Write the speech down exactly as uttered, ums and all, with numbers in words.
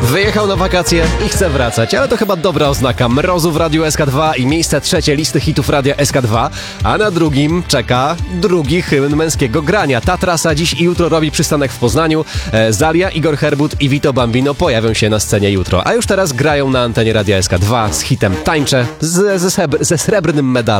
Wyjechał na wakacje i chce wracać, ale to chyba dobra oznaka mrozu w Radiu S K dwa i miejsce trzecie listy hitów Radia S K dwa, a na drugim czeka drugi hymn męskiego grania. Ta trasa dziś i jutro robi przystanek w Poznaniu. E, Zalia, Igor Herbut i Vito Bambino pojawią się na scenie jutro, a już teraz grają na antenie Radia S K dwa z hitem Tańczę ze, ze, ze srebrnym medalem.